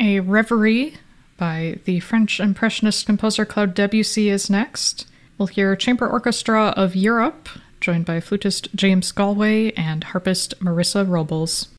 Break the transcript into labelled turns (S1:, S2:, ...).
S1: A Reverie by the French Impressionist composer Claude Debussy is next. We'll hear Chamber Orchestra of Europe, joined by flutist James Galway and harpist Marissa Robles.